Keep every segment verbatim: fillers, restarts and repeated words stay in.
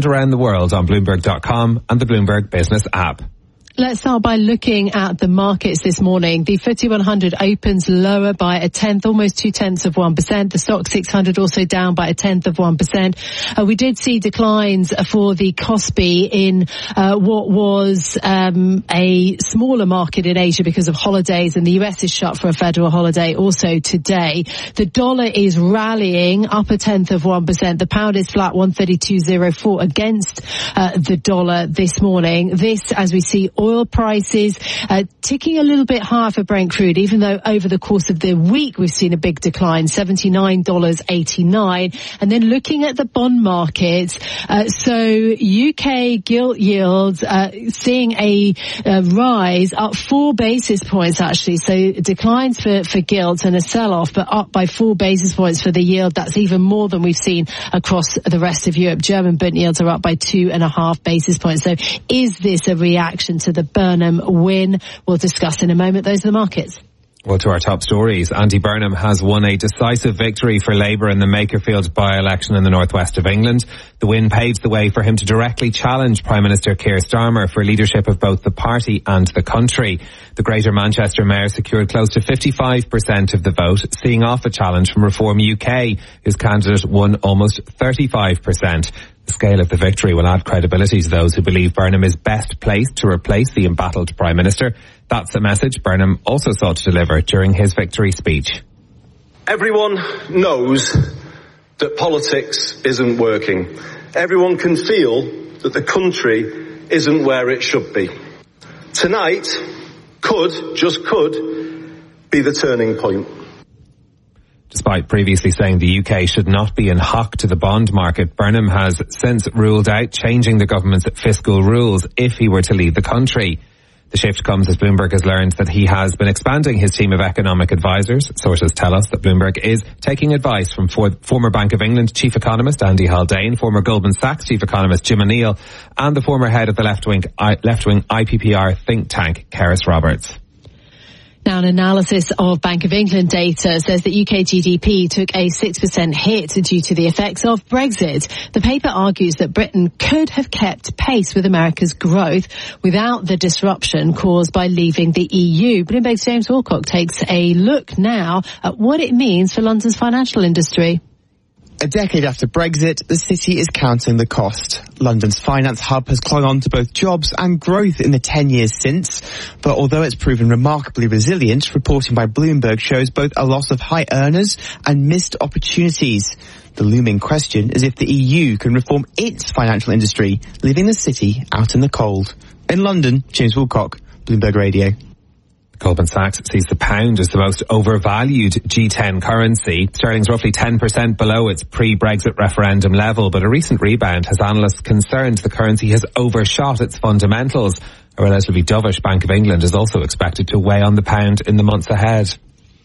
and around the world on Bloomberg dot com and the Bloomberg Business app. Let's start by looking at the markets this morning. The F T S E one hundred opens lower by a tenth, almost two tenths of one percent. The Stoxx six hundred also down by a tenth of one percent. Uh, we did see declines for the Kospi in uh, what was um, a smaller market in Asia because of holidays, and the U S is shut for a federal holiday also today. The dollar is rallying up a tenth of one percent. The pound is flat, one thirty-two oh four against uh, the dollar this morning. This, as we see, oil prices uh, ticking a little bit higher for Brent crude, even though over the course of the week we've seen a big decline, seventy-nine dollars eighty-nine. And then looking at the bond markets, uh, so U K gilt yields uh, seeing a uh, rise up four basis points actually. So declines for, for gilts and a sell-off, but up by four basis points for the yield. That's even more than we've seen across the rest of Europe. German bond yields are up by two and a half basis points. So is this a reaction to the Burnham win? We'll discuss in a moment. Those are the markets. Well, to our top stories, Andy Burnham has won a decisive victory for Labour in the Makerfield by-election in the northwest of England. The win paves the way for him to directly challenge Prime Minister Keir Starmer for leadership of both the party and the country. The Greater Manchester Mayor secured close to fifty-five percent of the vote, seeing off a challenge from Reform U K, whose candidate won almost thirty-five percent. The scale of the victory will add credibility to those who believe Burnham is best placed to replace the embattled Prime Minister. That's the message Burnham also sought to deliver during his victory speech. Everyone knows that politics isn't working. Everyone can feel that the country isn't where it should be. Tonight could, just could, be the turning point. Despite previously saying the U K should not be in hock to the bond market, Burnham has since ruled out changing the government's fiscal rules if he were to lead the country. The shift comes as Bloomberg has learned that he has been expanding his team of economic advisors. Sources tell us that Bloomberg is taking advice from for, former Bank of England chief economist Andy Haldane, former Goldman Sachs chief economist Jim O'Neill, and the former head of the left-wing, left-wing I P P R think tank, Keris Roberts. Now, an analysis of Bank of England data says that U K G D P took a six percent hit due to the effects of Brexit. The paper argues that Britain could have kept pace with America's growth without the disruption caused by leaving the E U. Bloomberg's James Wilcock takes a look now at what it means for London's financial industry. A decade after Brexit, the city is counting the cost. London's finance hub has clung on to both jobs and growth in the ten years since. But although it's proven remarkably resilient, reporting by Bloomberg shows both a loss of high earners and missed opportunities. The looming question is if the E U can reform its financial industry, leaving the city out in the cold. In London, James Wilcock, Bloomberg Radio. Goldman Sachs sees the pound as the most overvalued G ten currency. Sterling's roughly ten percent below its pre-Brexit referendum level, but a recent rebound has analysts concerned the currency has overshot its fundamentals. A relatively dovish Bank of England is also expected to weigh on the pound in the months ahead.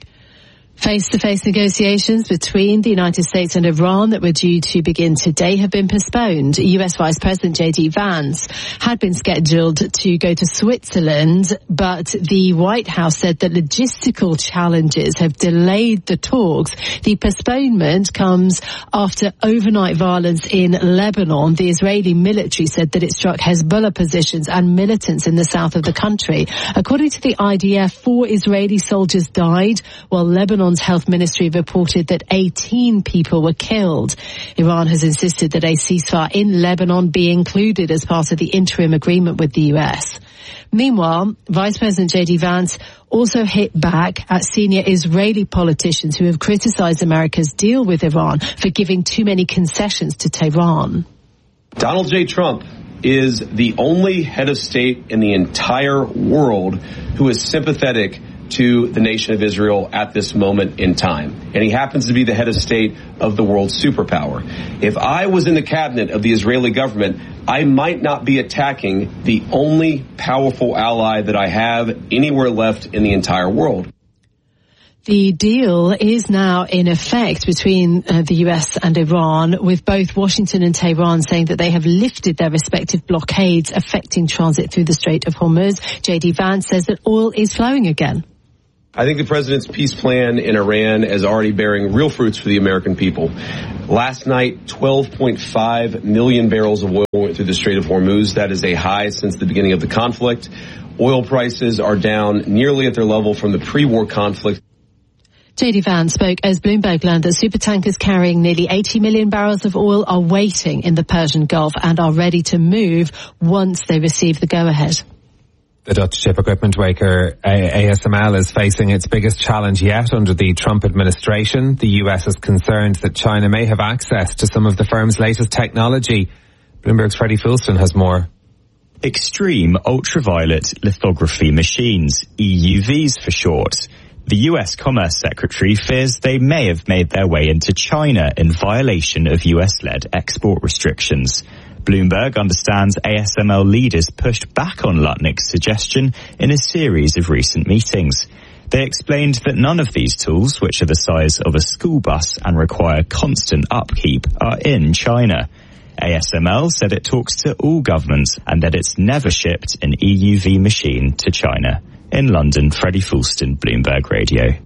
Face-to-face negotiations between the United States and Iran that were due to begin today have been postponed. U S Vice President J D Vance had been scheduled to go to Switzerland, but the White House said that logistical challenges have delayed the talks. The postponement comes after overnight violence in Lebanon. The Israeli military said that it struck Hezbollah positions and militants in the south of the country. According to the I D F, four Israeli soldiers died, while Lebanon Lebanon's health ministry reported that eighteen people were killed. Iran has insisted that a ceasefire in Lebanon be included as part of the interim agreement with the U S. Meanwhile, Vice President J D Vance also hit back at senior Israeli politicians who have criticized America's deal with Iran for giving too many concessions to Tehran. Donald J. Trump is the only head of state in the entire world who is sympathetic to the nation of Israel at this moment in time. And he happens to be the head of state of the world's superpower. If I was in the cabinet of the Israeli government, I might not be attacking the only powerful ally that I have anywhere left in the entire world. The deal is now in effect between uh, the U S and Iran, with both Washington and Tehran saying that they have lifted their respective blockades affecting transit through the Strait of Hormuz. J D Vance says that oil is flowing again. I think the president's peace plan in Iran is already bearing real fruits for the American people. Last night, twelve point five million barrels of oil went through the Strait of Hormuz. That is a high since the beginning of the conflict. Oil prices are down nearly at their level from the pre-war conflict. J D Vance spoke as Bloomberg learned that supertankers carrying nearly eighty million barrels of oil are waiting in the Persian Gulf and are ready to move once they receive the go-ahead. The Dutch ship equipment maker A S M L is facing its biggest challenge yet under the Trump administration. The U S is concerned that China may have access to some of the firm's latest technology. Bloomberg's Freddie Fulston has more. Extreme ultraviolet lithography machines, E U Vs for short. The U S Commerce Secretary fears they may have made their way into China in violation of U S-led export restrictions. Bloomberg understands A S M L leaders pushed back on Lutnick's suggestion in a series of recent meetings. They explained that none of these tools, which are the size of a school bus and require constant upkeep, are in China. A S M L said it talks to all governments and that it's never shipped an E U V machine to China. In London, Freddie Fulston, Bloomberg Radio.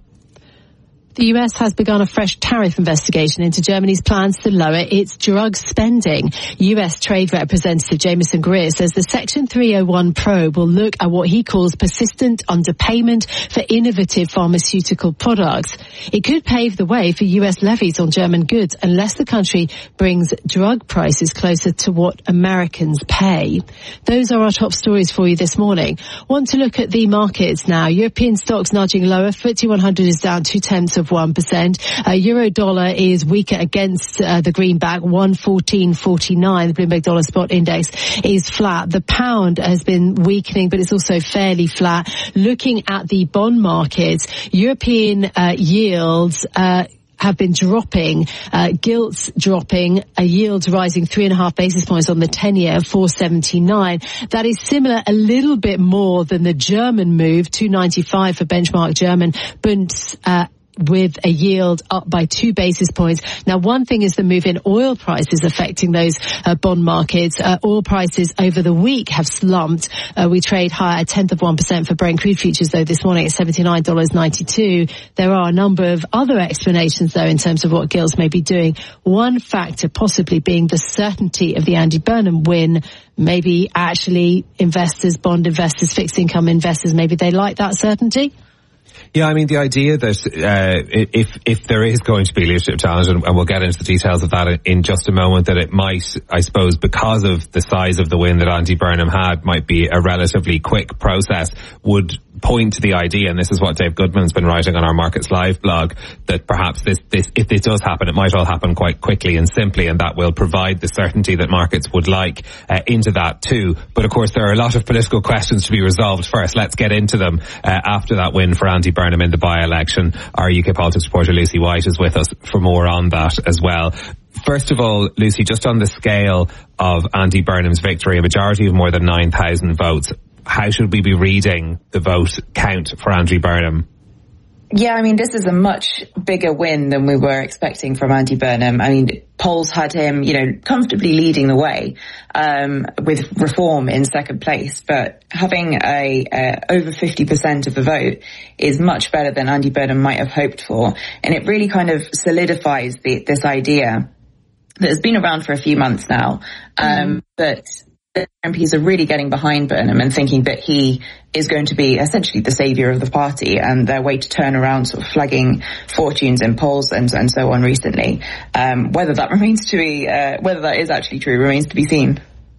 The U S has begun a fresh tariff investigation into Germany's plans to lower its drug spending. U S Trade Representative Jameson Greer says the Section three oh one probe will look at what he calls persistent underpayment for innovative pharmaceutical products. It could pave the way for U S levies on German goods unless the country brings drug prices closer to what Americans pay. Those are our top stories for you this morning. Want to look at the markets now. European stocks nudging lower. F T S E one hundred is down two tenths of one percent. Uh, Euro dollar is weaker against uh, the greenback, one fourteen forty-nine. The Bloomberg Dollar Spot Index is flat. The pound has been weakening, but it's also fairly flat. Looking at the bond markets, European uh, yields uh have been dropping, uh, gilts dropping, a yield rising three and a half basis points on the ten-year of four seventy-nine. That is similar, a little bit more than the German move, two ninety-five for benchmark German Bunds, uh, with a yield up by two basis points. Now, one thing is the move in oil prices affecting those uh, bond markets. Uh, oil prices over the week have slumped. Uh, we trade higher, a tenth of one percent for Brent crude futures, though, this morning at seventy-nine ninety-two. There are a number of other explanations, though, in terms of what gilts may be doing. One factor possibly being the certainty of the Andy Burnham win. Maybe actually investors, bond investors, fixed income investors, maybe they like that certainty. Yeah, I mean, the idea that uh, if if there is going to be a leadership challenge, and, and we'll get into the details of that in, in just a moment, that it might, I suppose, because of the size of the win that Andy Burnham had, might be a relatively quick process, would point to the idea, and this is what Dave Goodman's been writing on our Markets Live blog, that perhaps this, this if this does happen, it might all happen quite quickly and simply, and that will provide the certainty that markets would like uh, into that too. But of course, there are a lot of political questions to be resolved first. Let's get into them uh, after that win for Andy Burnham in the by-election. Our U K politics reporter Lucy White is with us for more on that as well. First of all, Lucy, just on the scale of Andy Burnham's victory, a majority of more than nine thousand votes, how should we be reading the vote count for Andy Burnham? Yeah, I mean, this is a much bigger win than we were expecting from Andy Burnham. I mean, polls had him, you know, comfortably leading the way um, with Reform in second place. But having a, a over fifty percent of the vote is much better than Andy Burnham might have hoped for. And it really kind of solidifies the, this idea that has been around for a few months now, um, mm. that the M Ps are really getting behind Burnham and thinking that he is going to be essentially the saviour of the party, and their way to turn around sort of flagging fortunes in polls and, and so on recently. Um, whether that remains to be, uh, whether that is actually true remains to be seen.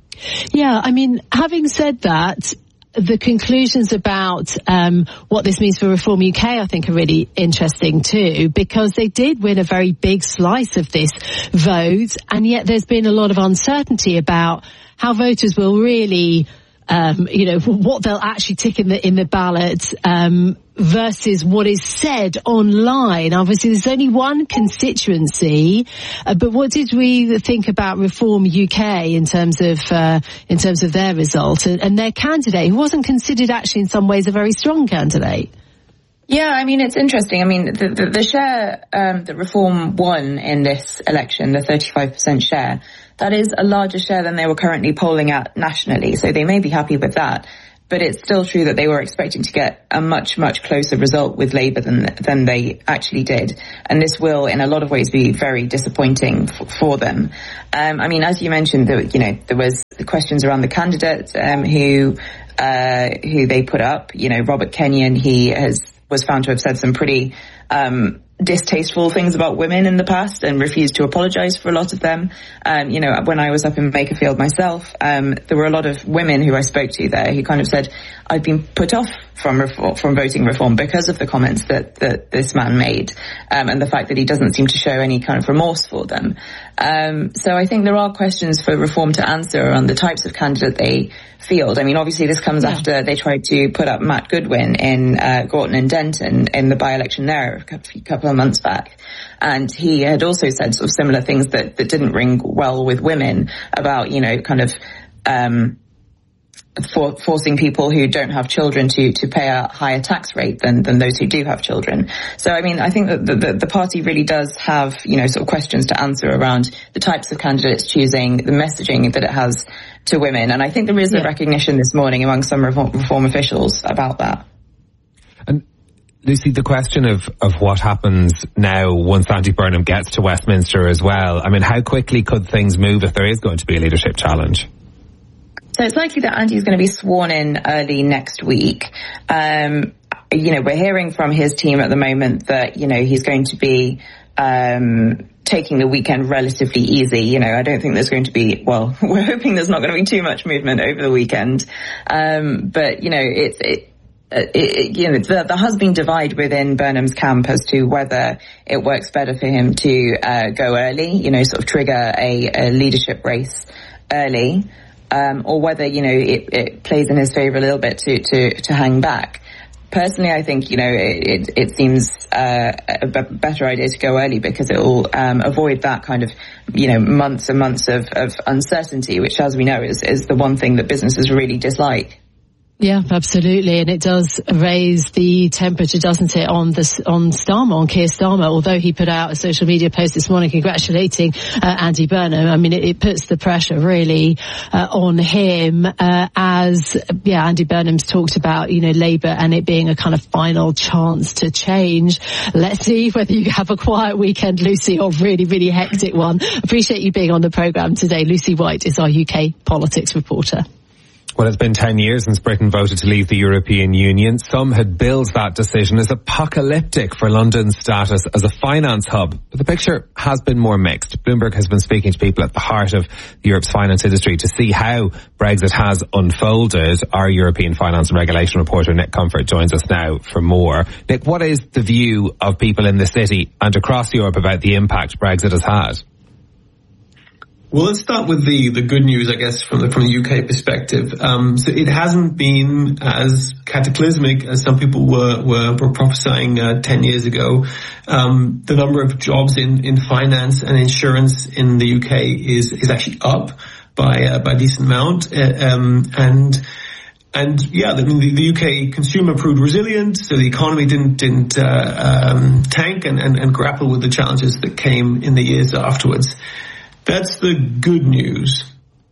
Yeah, I mean, having said that, the conclusions about um, what this means for Reform U K, I think, are really interesting too, because they did win a very big slice of this vote, and yet there's been a lot of uncertainty about how voters will really, um, you know, what they'll actually tick in the in the ballot um, versus what is said online. Obviously, there's only one constituency, uh, but what did we think about Reform U K in terms of uh, in terms of their result and, and their candidate, who wasn't considered actually in some ways a very strong candidate? Yeah, I mean, it's interesting. I mean, the, the, the share um, that Reform won in this election, the thirty-five percent share, that is a larger share than they were currently polling at nationally. So they may be happy with that. but it's still true that they were expecting to get a much, much closer result with Labour than than they actually did. And this will, in a lot of ways, be very disappointing f- for them. Um, I mean, as you mentioned, there, you know, there was questions around the candidate um, who uh, who they put up. You know, Robert Kenyon, he has was found to have said some pretty um, distasteful things about women in the past and refused to apologise for a lot of them. Um, you know, when I was up in Makerfield myself, um, there were a lot of women who I spoke to there who kind of said, I've been put off from reform, from voting reform because of the comments that, that this man made, um, and the fact that he doesn't seem to show any kind of remorse for them. Um, so I think there are questions for reform to answer on the types of candidate they field. I mean, obviously this comes yeah. after they tried to put up Matt Goodwin in uh, Gorton and Denton in the by-election there a couple of months back. And he had also said sort of similar things that, that didn't ring well with women about, you know, kind of um For, forcing people who don't have children to, to pay a higher tax rate than, than those who do have children. So, I mean, I think that the, the, the party really does have, you know, sort of questions to answer around the types of candidates choosing, the messaging that it has to women. And I think there is yeah. a recognition this morning among some reform, reform officials about that. And Lucy, the question of, of what happens now once Andy Burnham gets to Westminster as well, I mean, how quickly could things move if there is going to be a leadership challenge? So it's likely that Andy is going to be sworn in early next week. Um, you know, we're hearing from his team at the moment that, you know, he's going to be um, taking the weekend relatively easy. You know, I don't think there's going to be, well, we're hoping there's not going to be too much movement over the weekend. Um, but, you know, it's, it, it, it, you know, the, there has been divide within Burnham's camp as to whether it works better for him to uh, go early, you know, sort of trigger a, a leadership race early. Um, or whether, you know, it, it plays in his favour a little bit to, to, to hang back. Personally, I think, you know, it, it, it seems uh, a b- better idea to go early because it will um, avoid that kind of, you know, months and months of, of uncertainty, which, as we know, is, is the one thing that businesses really dislike. Yeah, absolutely. And it does raise the temperature, doesn't it, on this, on Starmer, on Keir Starmer, although he put out a social media post this morning congratulating uh, Andy Burnham. I mean, it, it puts the pressure really uh, on him uh, as, yeah, Andy Burnham's talked about, you know, Labour and it being a kind of final chance to change. Let's see whether you have a quiet weekend, Lucy, or really, really hectic one. Appreciate you being on the programme today. Lucy White is our U K politics reporter. Well, it's been ten years since Britain voted to leave the European Union. Some had billed that decision as apocalyptic for London's status as a finance hub. But the picture has been more mixed. Bloomberg has been speaking to people at the heart of Europe's finance industry to see how Brexit has unfolded. Our European finance and regulation reporter, Nick Comfort, joins us now for more. Nick, what is the view of people in the city and across Europe about the impact Brexit has had? Well, let's start with the, the good news, I guess, from the, from the U K perspective. Um, so it hasn't been as cataclysmic as some people were, were, were prophesying uh, ten years ago. Um, the number of jobs in, in finance and insurance in the U K is, is actually up by, uh, by a decent amount. Uh, um, and, And yeah, the, the U K consumer proved resilient, so the economy didn't didn't uh, um, tank and, and, and grapple with the challenges that came in the years afterwards. That's the good news.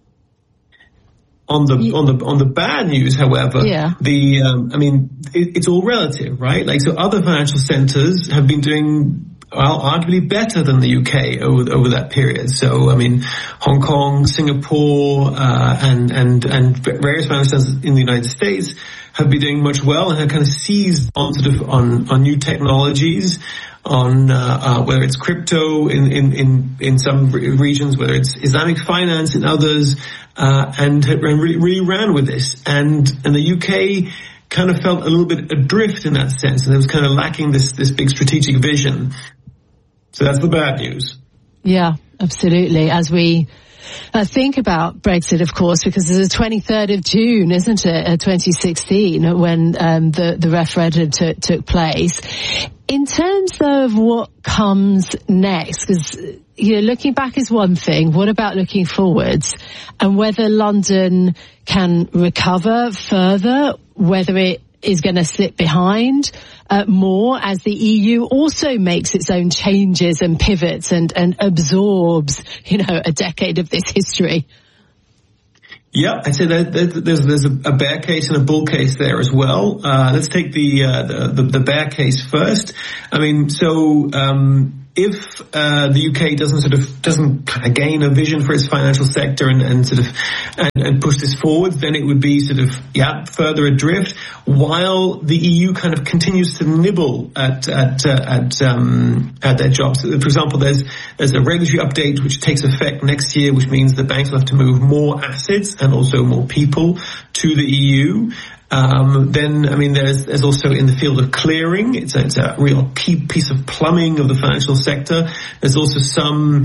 On the yeah. on the on the bad news, however, yeah. the um, I mean, it, it's all relative, right? Like, so other financial centres have been doing, well, arguably better than the U K over over that period. So, I mean, Hong Kong, Singapore, uh, and and and various financial centres in the United States have been doing much well and have kind of seized on sort of on on new technologies, on uh, uh, whether it's crypto in in in, in some re- regions, whether it's Islamic finance in others, uh, and really, really ran with this. And and the U K kind of felt a little bit adrift in that sense, and it was kind of lacking this this big strategic vision. So that's the bad news. Yeah, absolutely. As we Uh, think about Brexit, of course, because it's the twenty-third of June, isn't it, uh, twenty sixteen, when um, the, the referendum t- took place. In terms of what comes next, because, you know, looking back is one thing, what about looking forwards? And whether London can recover further, whether it is going to slip behind uh, more as the E U also makes its own changes and pivots and, and absorbs, you know, a decade of this history. Yeah, I'd say that, that there's there's a, a bear case and a bull case there as well. Uh, let's take the, uh, the, the the bear case first. I mean, so um, if uh, the U K doesn't sort of doesn't kind of gain a vision for its financial sector and, and sort of and, and push this forward, then it would be sort of yeah further adrift. While the E U kind of continues to nibble at at uh, at um, at their jobs. For example, there's there's a regulatory update which takes effect next year, which means the banks will have to move more assets and also more people to the E U. Um, then, I mean, there's, there's also in the field of clearing, it's a, it's a real key piece of plumbing of the financial sector. There's also some,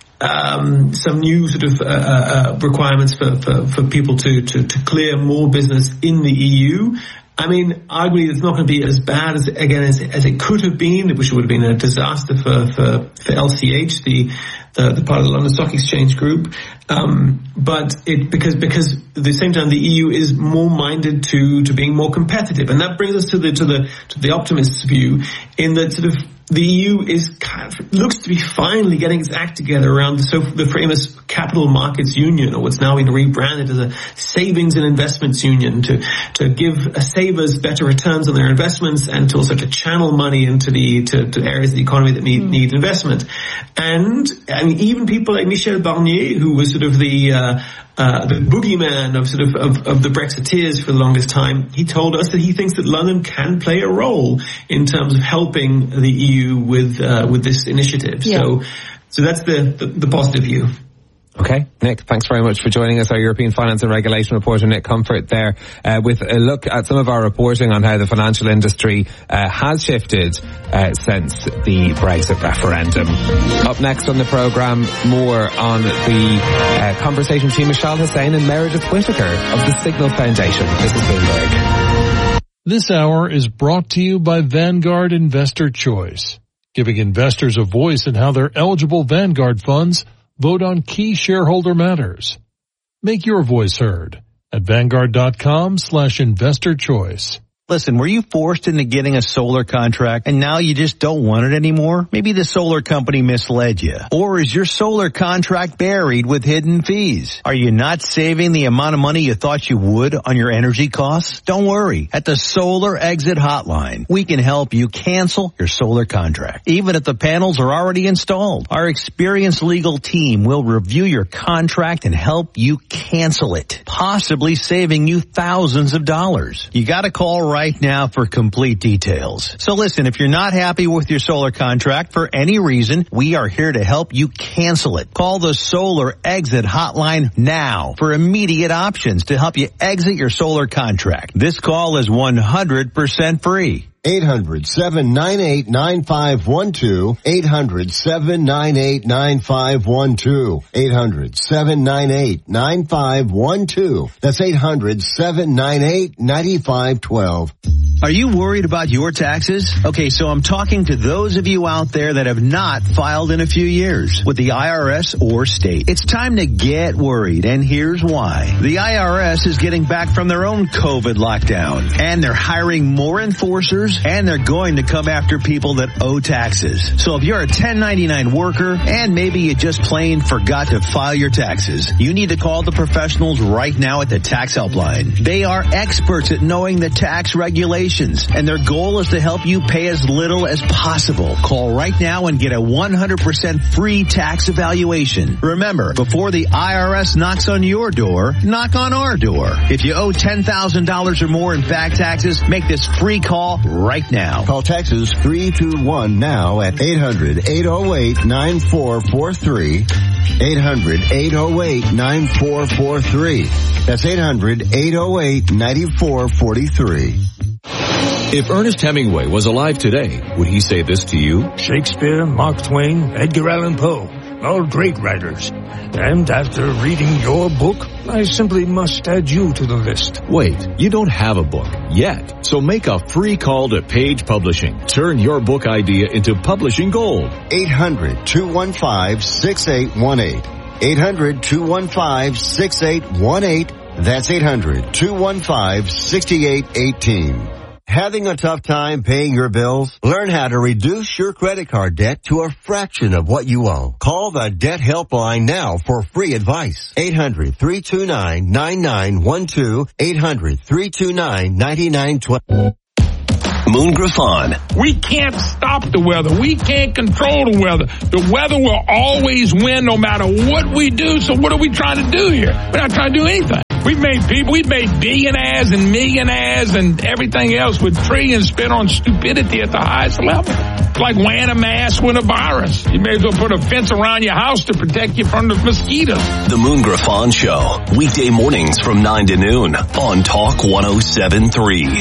um, some new sort of, uh, uh, requirements for, for, for people to, to, to clear more business in the E U. I mean, arguably it's not going to be as bad as, again, as, as it could have been, which would have been a disaster for, for, for L C H, the, the, the part of the London Stock Exchange Group. Um, but it, because, because at the same time, the E U is more minded to, to being more competitive. And that brings us to the, to the, to the optimist's view in that sort of the E U is kind of, looks to be finally getting its act together around the, so the famous Capital Markets Union, or what's now been rebranded as a Savings and Investments Union, to, to give savers better returns on their investments and to also to channel money into the, to, to areas of the economy that need, mm. need investment. And, I mean, even people like Michel Barnier, who was sort of the, uh, Uh, the boogeyman of sort of, of, of the Brexiteers for the longest time, he told us that he thinks that London can play a role in terms of helping the E U with, uh, with this initiative. Yeah. So, so that's the, the, the positive view. Okay, Nick, thanks very much for joining us. Our European Finance and Regulation reporter, Nick Comfort, there uh, with a look at some of our reporting on how the financial industry uh, has shifted uh, since the Brexit referendum. Up next on the programme, more on the uh, conversation between Mishal Hussain and Meredith Whittaker of the Signal Foundation. This is Bloomberg. This hour is brought to you by Vanguard Investor Choice, giving investors a voice in how their eligible Vanguard funds vote on key shareholder matters. Make your voice heard at Vanguard.com slash investor choice. Listen, were you forced into getting a solar contract and now you just don't want it anymore? Maybe the solar company misled you. Or is your solar contract buried with hidden fees? Are you not saving the amount of money you thought you would on your energy costs? Don't worry. At the Solar Exit Hotline, we can help you cancel your solar contract, even if the panels are already installed. Our experienced legal team will review your contract and help you cancel it, possibly saving you thousands of dollars. You gotta call right now for complete details. So listen, if you're not happy with your solar contract for any reason, we are here to help you cancel it. Call the Solar Exit Hotline now for immediate options to help you exit your solar contract. This call is one hundred percent free. eight hundred, seven nine eight, nine five one two. eight hundred, seven nine eight, nine five one two. eight hundred, seven nine eight, nine five one two. That's eight hundred, seven nine eight, nine five one two. Are you worried about your taxes? Okay, so I'm talking to those of you out there that have not filed in a few years with the I R S or state. It's time to get worried, and here's why. The I R S is getting back from their own COVID lockdown, and they're hiring more enforcers, and they're going to come after people that owe taxes. So if you're a ten ninety-nine worker, and maybe you just plain forgot to file your taxes, you need to call the professionals right now at the Tax Helpline. They are experts at knowing the tax regulations, and their goal is to help you pay as little as possible. Call right now and get a one hundred percent free tax evaluation. Remember, before the I R S knocks on your door, knock on our door. If you owe ten thousand dollars or more in back taxes, make this free call right now. Call Texas three two one now at eight hundred, eight oh eight, nine four four three. eight hundred, eight oh eight, nine four four three. That's eight hundred, eight oh eight, nine four four three. If Ernest Hemingway was alive today, would he say this to you? Shakespeare, Mark Twain, Edgar Allan Poe, all great writers. And after reading your book, I simply must add you to the list. Wait, you don't have a book yet. So make a free call to Page Publishing. Turn your book idea into publishing gold. eight hundred, two one five, six eight one eight. eight hundred, two one five, six eight one eight. That's eight hundred, two one five, six eight one eight. Having a tough time paying your bills? Learn how to reduce your credit card debt to a fraction of what you owe. Call the Debt Helpline now for free advice. eight hundred, three two nine, nine nine one two. eight hundred, three two nine, nine nine two zero. Moon Griffon. We can't stop the weather. We can't control the weather. The weather will always win no matter what we do. So what are we trying to do here? We're not trying to do anything. We've made people, we've made billionaires and millionaires and everything else with trillions spent on stupidity at the highest level. It's like wearing a mask with a virus. You may as well put a fence around your house to protect you from the mosquitoes. The Moon Griffon Show. Weekday mornings from nine to noon on Talk one oh seven point three.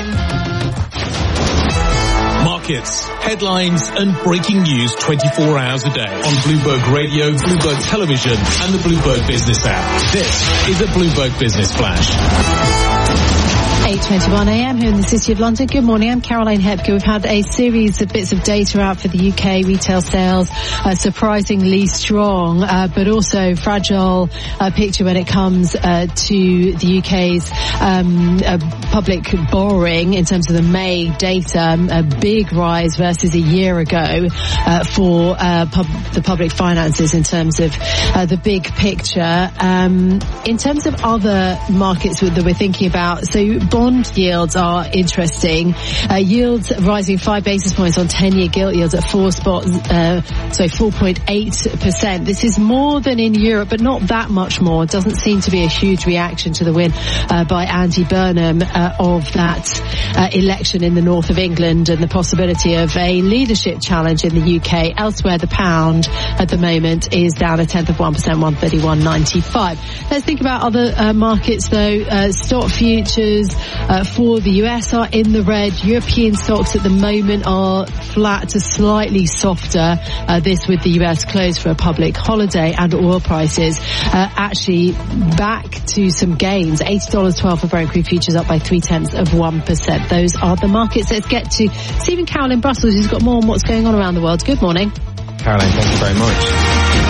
Markets, headlines and breaking news twenty-four hours a day on Bloomberg Radio, Bloomberg Television and the Bloomberg Business app. This is a Bloomberg Business Flash. eight twenty-one a.m. here in the City of London. Good morning, I'm Caroline Hepke. We've had a series of bits of data out for the U K. Retail sales uh, surprisingly strong, uh, but also fragile uh, picture when it comes uh, to the U K's um, uh, public borrowing in terms of the May data. A big rise versus a year ago uh, for uh, pub- the public finances in terms of uh, the big picture. Um, in terms of other markets that we're thinking about, so bond yields are interesting. Uh, yields rising five basis points on ten-year gilt yields at four spots, uh, so four point eight percent. This is more than in Europe, but not that much more. It doesn't seem to be a huge reaction to the win uh, by Andy Burnham uh, of that uh, election in the north of England and the possibility of a leadership challenge in the U K. Elsewhere, the pound at the moment is down a tenth of one percent, one thirty-one ninety-five. Let's think about other uh, markets, though. Uh, stock futures Uh, for the U S are in the red. European stocks at the moment are flat to slightly softer. Uh, this with the U S closed for a public holiday, and oil prices uh, actually back to some gains. eighty dollars and twelve cents for Brent crude futures, up by three tenths of one percent. Those are the markets. Let's get to Stephen Carroll in Brussels, who's got more on what's going on around the world. Good morning. Caroline, thank you very much.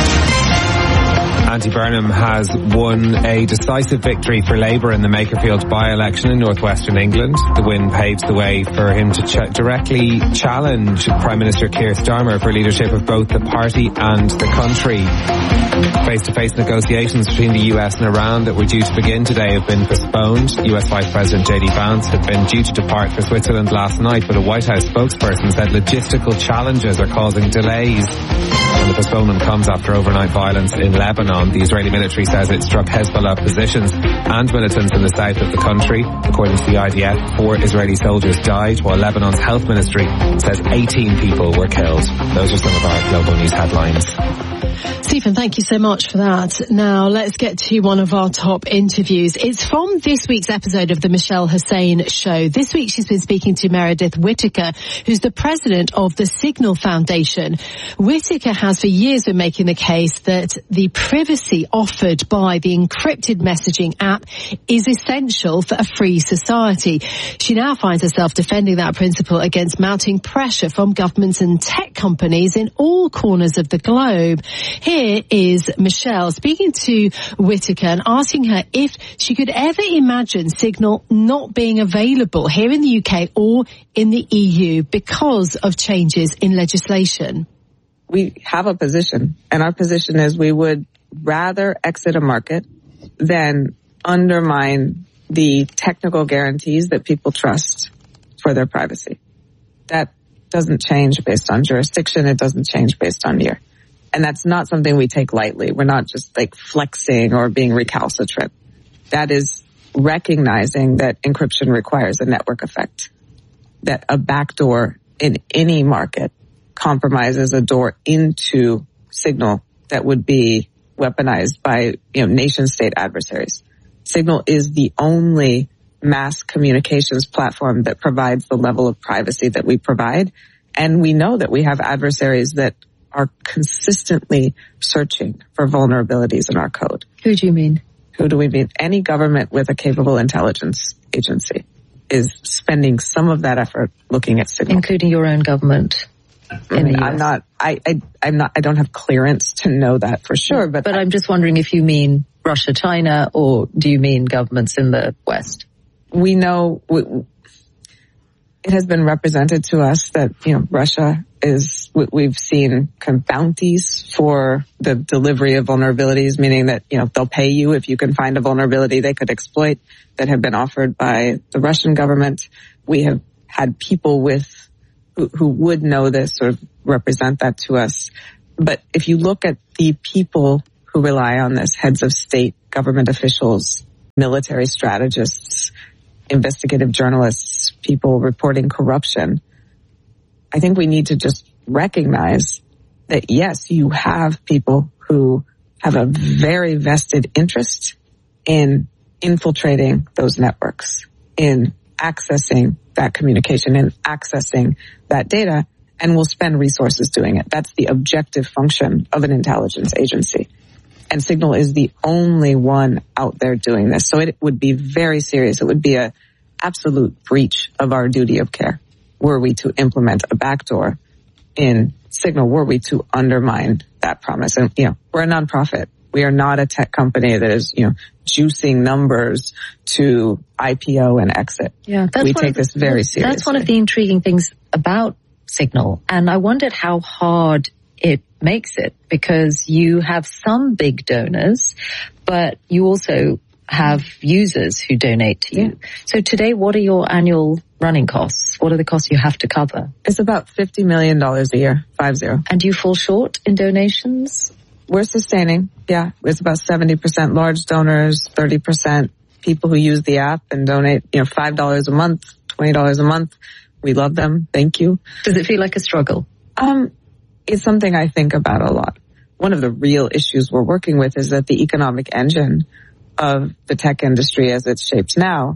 Andy Burnham has won a decisive victory for Labour in the Makerfield by-election in northwestern England. The win paves the way for him to ch- directly challenge Prime Minister Keir Starmer for leadership of both the party and the country. Face-to-face negotiations between the U S and Iran that were due to begin today have been postponed. U S Vice President J D Vance had been due to depart for Switzerland last night, but a White House spokesperson said logistical challenges are causing delays. And the postponement comes after overnight violence in Lebanon. The Israeli military says it struck Hezbollah positions and militants in the south of the country. According to the I D F, four Israeli soldiers died, while Lebanon's health ministry says eighteen people were killed. Those are some of our global news headlines. Stephen, thank you so much for that. Now, let's get to one of our top interviews. It's from this week's episode of the Michelle Hussein Show. This week, she's been speaking to Meredith Whittaker, who's the president of the Signal Foundation. Whittaker has for years been making the case that the privacy offered by the encrypted messaging app is essential for a free society. She now finds herself defending that principle against mounting pressure from governments and tech companies in all corners of the globe. Here is Michelle speaking to Whittaker and asking her if she could ever imagine Signal not being available here in the U K or in the E U because of changes in legislation. We have a position, and our position is we would rather exit a market than undermine the technical guarantees that people trust for their privacy. That doesn't change based on jurisdiction. It doesn't change based on year. And that's not something we take lightly. We're not just like flexing or being recalcitrant. That is recognizing that encryption requires a network effect, that a backdoor in any market compromises a door into Signal that would be weaponized by, you know, nation state adversaries. Signal is the only mass communications platform that provides the level of privacy that we provide. And we know that we have adversaries that are consistently searching for vulnerabilities in our code. Who do you mean? Who do we mean? Any government with a capable intelligence agency is spending some of that effort looking at Signal. Including your own government. I mean, I'm not, I, I, I'm not, I don't have clearance to know that for sure, but. But I'm just wondering if you mean Russia, China, or do you mean governments in the West? We know, we, it has been represented to us that, you know, Russia is, we've seen kind of bounties for the delivery of vulnerabilities, meaning that, you know, they'll pay you if you can find a vulnerability they could exploit, that have been offered by the Russian government. We have had people with, who, who would know this or represent that to us. But if you look at the people who rely on this, heads of state, government officials, military strategists, investigative journalists, people reporting corruption, I think we need to just recognize that, yes, you have people who have a very vested interest in infiltrating those networks, in accessing that communication, in accessing that data, and will spend resources doing it. That's the objective function of an intelligence agency. And Signal is the only one out there doing this. So it would be very serious. It would be a absolute breach of our duty of care were we to implement a backdoor in Signal, were we to undermine that promise. And, you know, we're a nonprofit. We are not a tech company that is, you know, juicing numbers to I P O and exit. Yeah, that's we take the, this very seriously. That's one of the intriguing things about Signal. And I wondered how hard it makes it, because you have some big donors, but you also have users who donate to you. Yeah. So today, what are your annual running costs? What are the costs you have to cover? It's about fifty million dollars a year, five zero. And do you fall short in donations? We're sustaining. Yeah. It's about seventy percent large donors, thirty percent people who use the app and donate, you know, five dollars a month, twenty dollars a month. We love them. Thank you. Does it feel like a struggle? Um, it's something I think about a lot. One of the real issues we're working with is that the economic engine of the tech industry as it's shaped now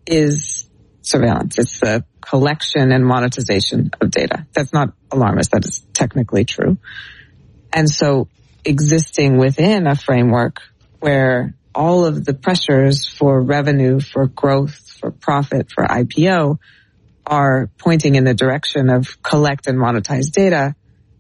is surveillance. It's the collection and monetization of data. That's not alarmist. That is technically true. And so existing within a framework where all of the pressures for revenue, for growth, for profit, for I P O are pointing in the direction of collect and monetize data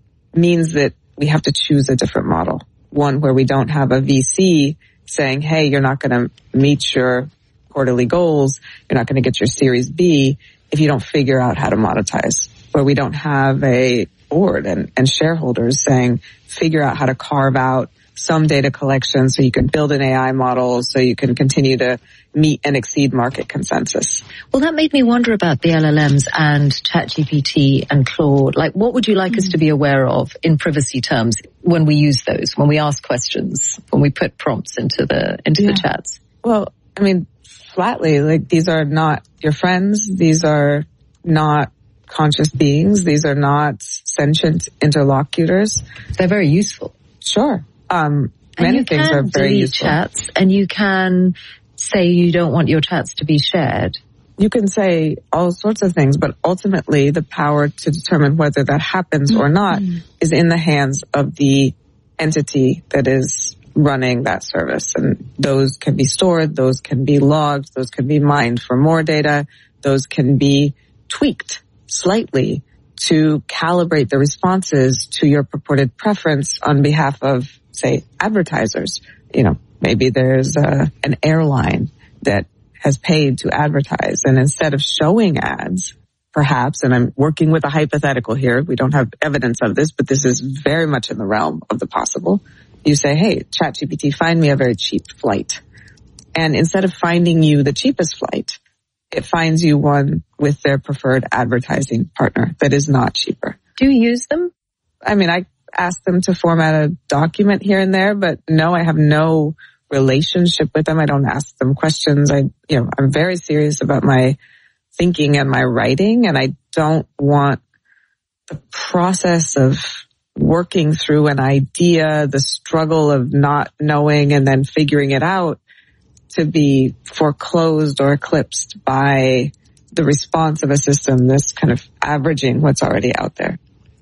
means that we have to choose a different model. One where we don't have a V C saying, hey, you're not going to meet your quarterly goals, you're not going to get your Series B if you don't figure out how to monetize. Where we don't have a board and, and shareholders saying, figure out how to carve out some data collection so you can build an A I model, so you can continue to meet and exceed market consensus. Well, that made me wonder about the L L Ms and ChatGPT and Claude. Like, what would you like mm. us to be aware of in privacy terms when we use those, when we ask questions, when we put prompts into the into yeah. the chats? Well, I mean, flatly, like, these are not your friends. These are not conscious beings. These are not sentient interlocutors. They're very useful. Sure. Um, many things are very useful. Chats, and you can say you don't want your chats to be shared. You can say all sorts of things, but ultimately the power to determine whether that happens mm-hmm. or not is in the hands of the entity that is running that service. And those can be stored, those can be logged, those can be mined for more data, those can be tweaked slightly to calibrate the responses to your purported preference on behalf of, say, advertisers. You know, maybe there's a, an airline that has paid to advertise, and instead of showing ads, perhaps, and I'm working with a hypothetical here, we don't have evidence of this, but this is very much in the realm of the possible. You say, hey, ChatGPT, find me a very cheap flight. And instead of finding you the cheapest flight, it finds you one with their preferred advertising partner that is not cheaper. Do you use them? I mean, I ask them to format a document here and there, but no, I have no relationship with them. I don't ask them questions. I, you know, I'm very serious about my thinking and my writing, and I don't want the process of working through an idea, the struggle of not knowing and then figuring it out, to be foreclosed or eclipsed by the response of a system that's kind of averaging what's already out there.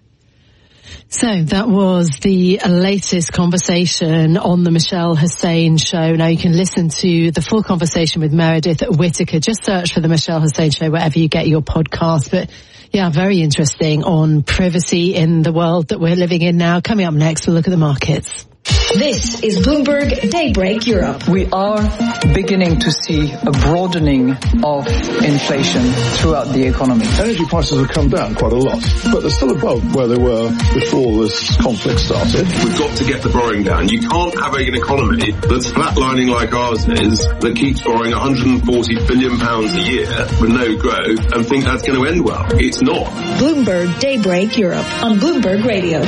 So that was the latest conversation on the Michelle Hussein Show. Now you can listen to the full conversation with Meredith Whittaker. Just search for the Michelle Hussein Show wherever you get your podcast. But yeah, very interesting on privacy in the world that we're living in now. Coming up next, we'll look at the markets. This is Bloomberg Daybreak Europe. We are beginning to see a broadening of inflation throughout the economy. Energy prices have come down quite a lot, but they're still above where they were before this conflict started. We've got to get the borrowing down. You can't have an economy that's flatlining like ours is, that keeps borrowing one hundred forty billion pounds a year with no growth and think that's going to end well. It's not. Bloomberg Daybreak Europe on Bloomberg Radio.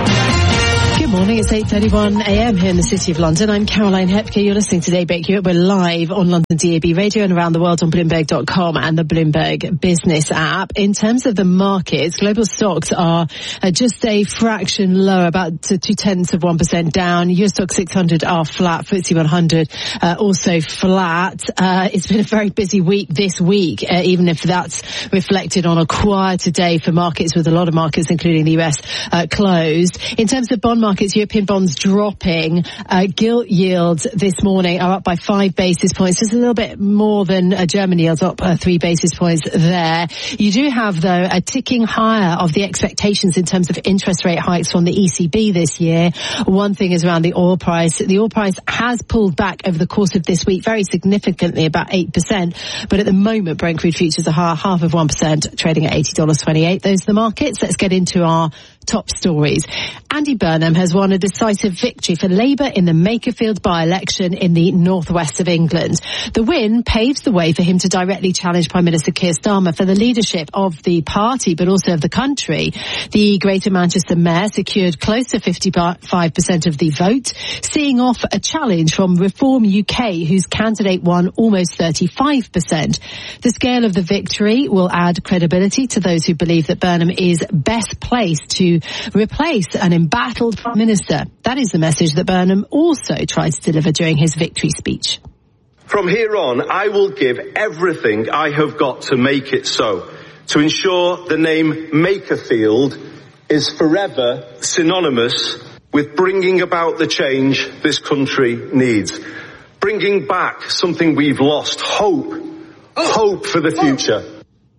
Good morning, it's eight thirty-one a m here in the City of London. I'm Caroline Hepker. You're listening to Daybreak Europe. We're live on London D A B Radio and around the world on Bloomberg dot com and the Bloomberg Business app. In terms of the markets, global stocks are uh, just a fraction lower, about two tenths of one percent down. U S stock six hundred are flat, F T S E one hundred uh, also flat. Uh, it's been a very busy week this week, uh, even if that's reflected on a quieter day for markets, with a lot of markets, including the U S, uh, closed. In terms of bond markets, European bonds dropping. Uh, gilt yields this morning are up by five basis points, just a little bit more than uh, German yields, up uh, three basis points there. You do have, though, a ticking higher of the expectations in terms of interest rate hikes from the E C B this year. One thing is around the oil price. The oil price has pulled back over the course of this week very significantly, about eight percent. But at the moment, Brent crude futures are higher, half of one percent, trading at eighty dollars twenty-eight. Those are the markets. Let's get into our top stories. Andy Burnham has won a decisive victory for Labour in the Makerfield by-election in the northwest of England. The win paves the way for him to directly challenge Prime Minister Keir Starmer for the leadership of the party, but also of the country. The Greater Manchester Mayor secured close to fifty-five percent of the vote, seeing off a challenge from Reform U K, whose candidate won almost thirty-five percent. The scale of the victory will add credibility to those who believe that Burnham is best placed to replace an embattled Prime Minister. That is the message that Burnham also tried to deliver during his victory speech. From here on, I will give everything I have got to make it so, to ensure the name Makerfield is forever synonymous with bringing about the change this country needs. Bringing back something we've lost, hope. Hope for the future.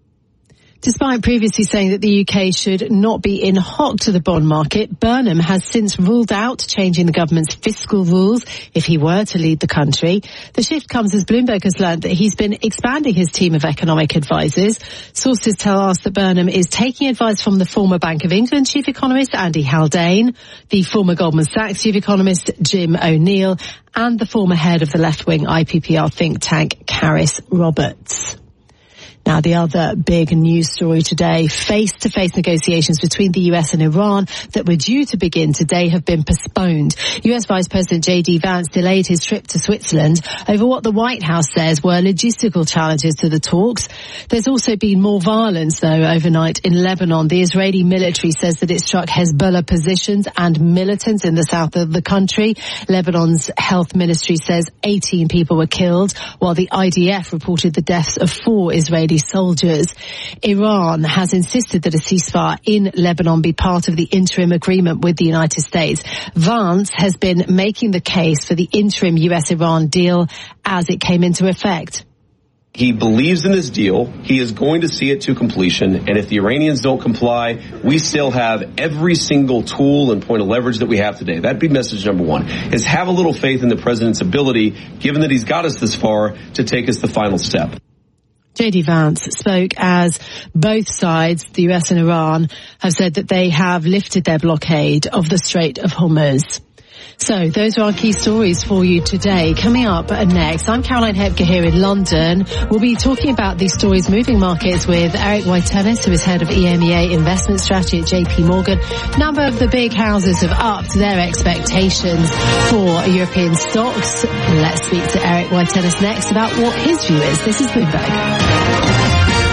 Despite previously saying that the U K should not be in hock to the bond market, Burnham has since ruled out changing the government's fiscal rules if he were to lead the country. The shift comes as Bloomberg has learned that he's been expanding his team of economic advisors. Sources tell us that Burnham is taking advice from the former Bank of England chief economist Andy Haldane, the former Goldman Sachs chief economist Jim O'Neill, and the former head of the left-wing I P P R think tank Caris Roberts. Now, the other big news story today, face-to-face negotiations between the U S and Iran that were due to begin today have been postponed. U S Vice President J D Vance delayed his trip to Switzerland over what the White House says were logistical challenges to the talks. There's also been more violence, though, overnight in Lebanon. The Israeli military says that it struck Hezbollah positions and militants in the south of the country. Lebanon's health ministry says eighteen people were killed, while the I D F reported the deaths of four Israeli soldiers. Iran has insisted that a ceasefire in Lebanon be part of the interim agreement with the United States. Vance has been making the case for the interim U S-Iran deal as it came into effect. He believes in this deal. He is going to see it to completion. And if the Iranians don't comply, we still have every single tool and point of leverage that we have today. That'd be message number one, is have a little faith in the president's ability, given that he's got us this far, to take us the final step. J D Vance spoke as both sides, the U S and Iran, have said that they have lifted their blockade of the Strait of Hormuz. So those are our key stories for you today. Coming up next, I'm Caroline Hepker here in London. We'll be talking about these stories moving markets with Eric White-Ellis, who is head of E M E A investment strategy at J P Morgan. A number of the big houses have upped their expectations for European stocks. Let's speak to Eric White-Ellis next about what his view is. This is Bloomberg.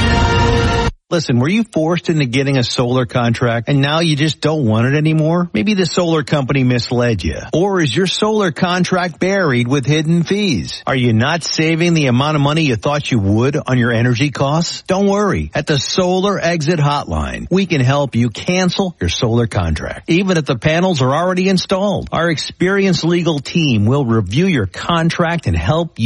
Listen, were you forced into getting a solar contract and now you just don't want it anymore? Maybe the solar company misled you. Or is your solar contract buried with hidden fees? Are you not saving the amount of money you thought you would on your energy costs? Don't worry. At the Solar Exit Hotline, we can help you cancel your solar contract, even if the panels are already installed. Our experienced legal team will review your contract and help you cancel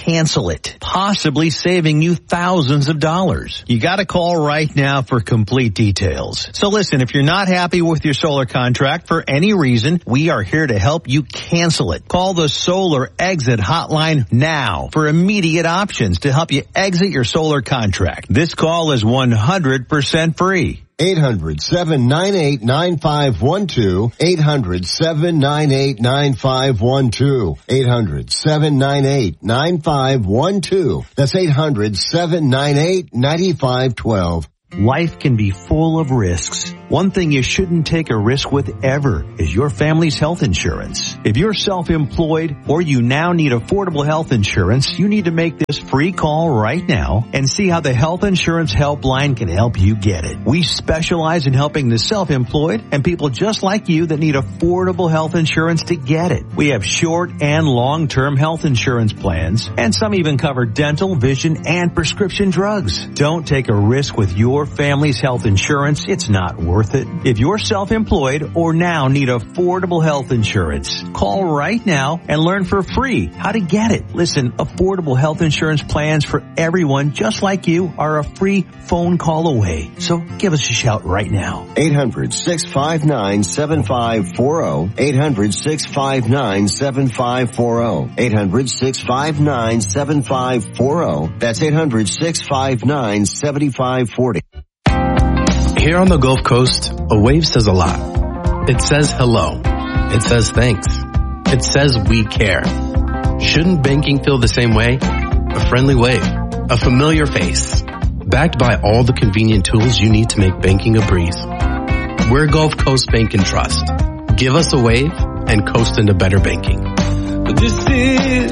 cancel it, possibly saving you thousands of dollars. You gotta call right now for complete details. So listen, if you're not happy with your solar contract for any reason, we are here to help you cancel it. Call the Solar Exit Hotline now for immediate options to help you exit your solar contract. This call is one hundred percent free. eight hundred, seven nine eight, nine five one two. eight hundred, seven nine eight, nine five one two. eight hundred, seven nine eight, nine five one two. That's eight hundred, seven nine eight, nine five one two. Life can be full of risks. One thing you shouldn't take a risk with ever is your family's health insurance. If you're self-employed or you now need affordable health insurance, you need to make this free call right now and see how the Health Insurance Helpline can help you get it. We specialize in helping the self-employed and people just like you that need affordable health insurance to get it. We have short and long-term health insurance plans, and some even cover dental, vision, and prescription drugs. Don't take a risk with your family's health insurance. It's not worth Worth it. If you're self-employed or now need affordable health insurance, call right now and learn for free how to get it. Listen, affordable health insurance plans for everyone just like you are a free phone call away. So give us a shout right now. eight hundred, six five nine, seven five four zero. eight hundred, six five nine, seven five four zero. eight hundred, six five nine, seven five four zero. That's eight hundred, six five nine, seven five four zero. Here on the Gulf Coast, a wave says a lot. It says hello. It says thanks. It says we care. Shouldn't banking feel the same way? A friendly wave. A familiar face. Backed by all the convenient tools you need to make banking a breeze. We're Gulf Coast Bank and Trust. Give us a wave and coast into better banking. This is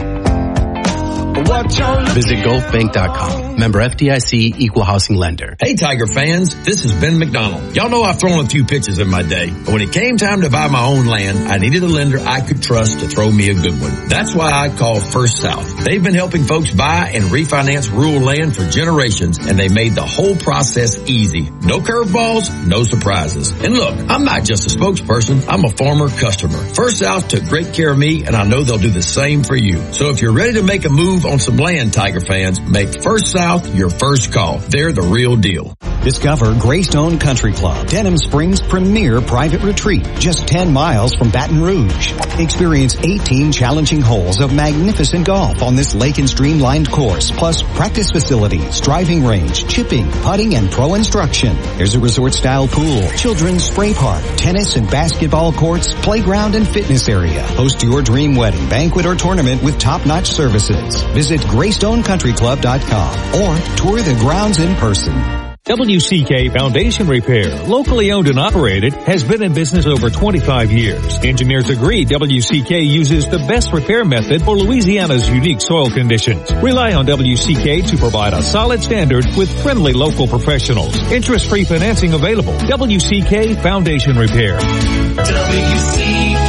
Visit Gulf Bank dot com. Member F D I C, Equal Housing Lender. Hey Tiger fans, this is Ben McDonald. Y'all know I've thrown a few pitches in my day, but when it came time to buy my own land, I needed a lender I could trust to throw me a good one. That's why I called First South. They've been helping folks buy and refinance rural land for generations, and they made the whole process easy. No curveballs, no surprises. And look, I'm not just a spokesperson, I'm a former customer. First South took great care of me, and I know they'll do the same for you. So if you're ready to make a move on some land, Tiger fans, make First South your first call. They're the real deal. Discover Greystone Country Club, Denham Springs' premier private retreat, just ten miles from Baton Rouge. Experience eighteen challenging holes of magnificent golf on this lake and streamlined course, plus practice facilities, driving range, chipping, putting, and pro instruction. There's a resort-style pool, children's spray park, tennis and basketball courts, playground and fitness area. Host your dream wedding, banquet, or tournament with top-notch services. Visit Greystone Country Club dot com or tour the grounds in person. W C K Foundation Repair, locally owned and operated, has been in business over twenty-five years. Engineers agree W C K uses the best repair method for Louisiana's unique soil conditions. Rely on W C K to provide a solid standard with friendly local professionals. Interest-free financing available. W C K Foundation Repair. W C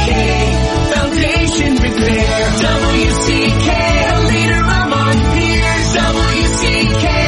K Foundation Repair. W C K, a leader among peers. W C K.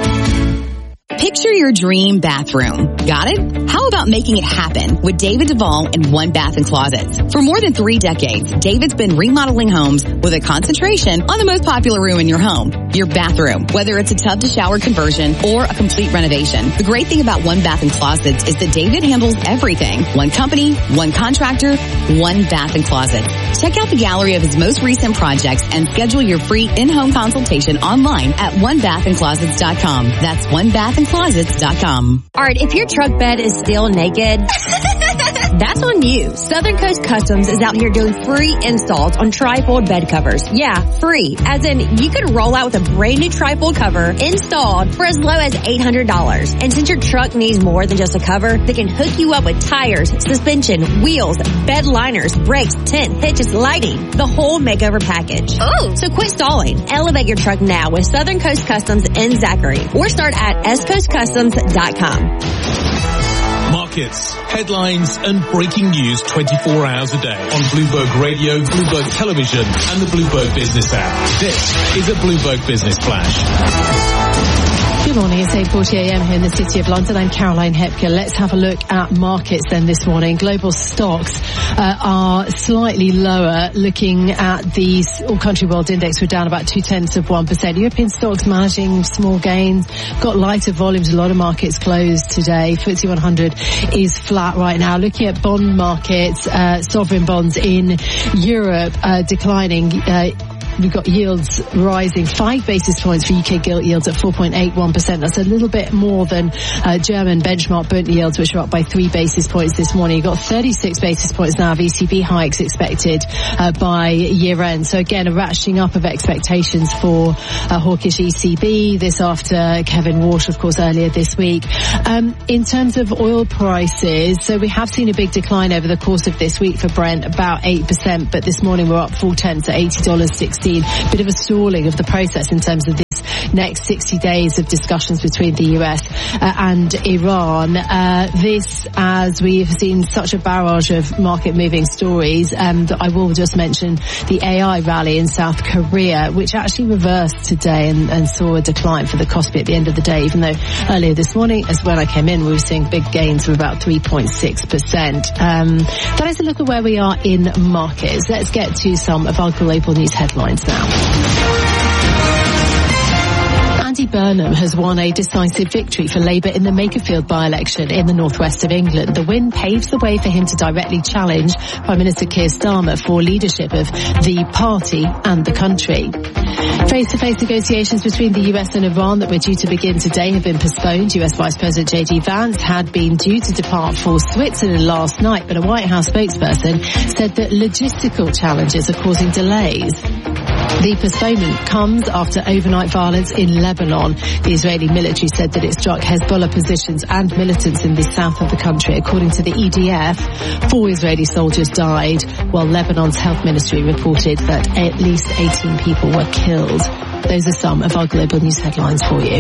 Picture your dream bathroom. Got it? How about making it happen with David Duvall and One Bath and Closets? For more than three decades, David's been remodeling homes with a concentration on the most popular room in your home, your bathroom, whether it's a tub to shower conversion or a complete renovation. The great thing about One Bath and Closets is that David handles everything. One company, one contractor, One Bath and Closets. Check out the gallery of his most recent projects and schedule your free in-home consultation online at one bath and closets dot com. That's one bath and closets dot com. Art, if your truck bed is still naked, that's on you. Southern Coast Customs is out here doing free installs on trifold bed covers. Yeah, free. As in, you could roll out with a brand new trifold cover installed for as low as eight hundred dollars. And since your truck needs more than just a cover, they can hook you up with tires, suspension, wheels, bed liners, brakes, tent, hitches, lighting, the whole makeover package. Oh! So quit stalling. Elevate your truck now with Southern Coast Customs in Zachary, or start at s coast customs dot com. Markets, headlines, and breaking news twenty-four hours a day on Bloomberg Radio, Bloomberg Television, and the Bloomberg Business app. This is a Bloomberg Business Flash. Good morning, it's eight forty a m here in the City of London. I'm Caroline Hepker. Let's have a look at markets then this morning. Global stocks uh, are slightly lower. Looking at the All Country World Index, we're down about two-tenths of one percent. European stocks managing small gains, got lighter volumes. A lot of markets closed today. F T S E one hundred is flat right now. Looking at bond markets, uh, sovereign bonds in Europe uh, declining. Uh, We've got yields rising five basis points for U K gilt yields at four point eight one percent. That's a little bit more than uh, German benchmark Bund yields, which are up by three basis points this morning. You've got thirty-six basis points now of E C B hikes expected uh, by year end. So again, a ratcheting up of expectations for uh, hawkish E C B. This after Kevin Walsh, of course, earlier this week. Um, in terms of oil prices, so we have seen a big decline over the course of this week for Brent, about eight percent, but this morning we're up four tenths at eighty dollars sixteen. Bit of a stalling of the process in terms of this next sixty days of discussions between the U S uh, and Iran. Uh, this, as we've seen such a barrage of market moving stories, and um, I will just mention the A I rally in South Korea, which actually reversed today and, and saw a decline for the Kospi at the end of the day, even though earlier this morning, as when I came in, we were seeing big gains of about three point six percent. Um, that is a look at where we are in markets. Let's get to some of our global news headlines now. Andy Burnham has won a decisive victory for Labour in the Makerfield by-election in the northwest of England. The win paves the way for him to directly challenge Prime Minister Keir Starmer for leadership of the party and the country. Face-to-face negotiations between the U S and Iran that were due to begin today have been postponed. U S Vice President J D Vance had been due to depart for Switzerland last night, but a White House spokesperson said that logistical challenges are causing delays. The postponement comes after overnight violence in Lebanon. The Israeli military said that it struck Hezbollah positions and militants in the south of the country. According to the E D F, four Israeli soldiers died, while Lebanon's health ministry reported that at least eighteen people were killed. Those are some of our global news headlines for you.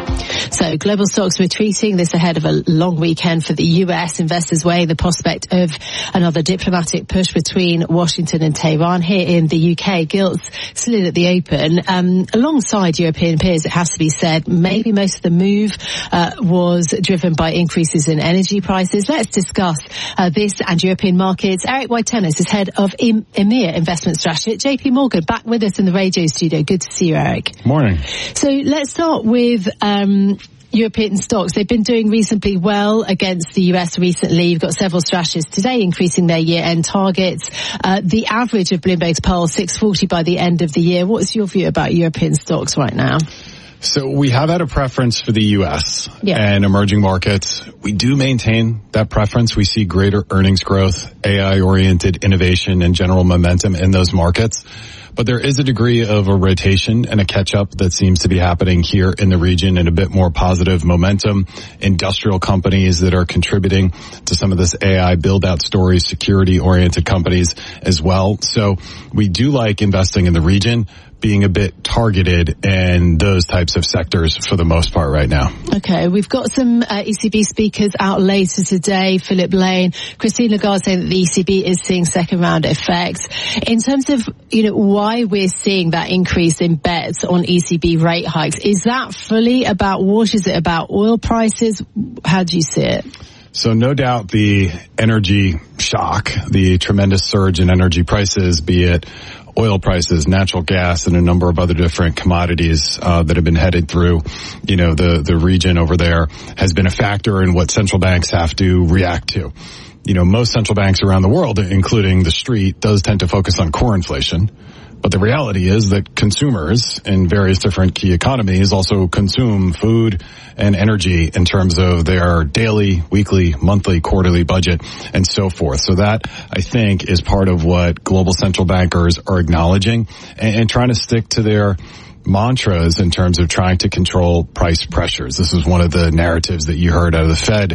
So global stocks retreating, this ahead of a long weekend for the U S. Investors weigh the prospect of another diplomatic push between Washington and Tehran. Here in the U K, gilts slid at the open. Um, alongside European peers, it has to be said, maybe most of the move uh, was driven by increases in energy prices. Let's discuss uh, this and European markets. Eric White-Tennis is head of E M E A Investment Strategy at J P Morgan, back with us in the radio studio. Good to see you, Eric. Morning. So let's start with Um, European stocks. They've been doing reasonably well against the U S recently. You've got several strategists today increasing their year-end targets. Uh, the average of Bloomberg's poll, six forty by the end of the year. What's your view about European stocks right now? So we have had a preference for the U S yeah. and emerging markets. We do maintain that preference. We see greater earnings growth, A I-oriented innovation, and general momentum in those markets. But there is a degree of a rotation and a catch-up that seems to be happening here in the region, and a bit more positive momentum. Industrial companies that are contributing to some of this A I build-out story, security-oriented companies as well. So we do like investing in the region, being a bit targeted in those types of sectors for the most part right now. Okay, we've got some uh, E C B speakers out later today. Philip Lane, Christine Lagarde saying that the E C B is seeing second round effects. In terms of, you know, why we're seeing that increase in bets on E C B rate hikes, is that fully about wash? Is it about oil prices? How do you see it? So no doubt the energy shock, the tremendous surge in energy prices, be it oil prices, natural gas, and a number of other different commodities uh, that have been headed through, you know, the, the region over there, has been a factor in what central banks have to react to. You know, most central banks around the world, including the street, does tend to focus on core inflation. But the reality is that consumers in various different key economies also consume food and energy in terms of their daily, weekly, monthly, quarterly budget, and so forth. So that, I think, is part of what global central bankers are acknowledging and, and trying to stick to their mantras in terms of trying to control price pressures. This is one of the narratives that you heard out of the Fed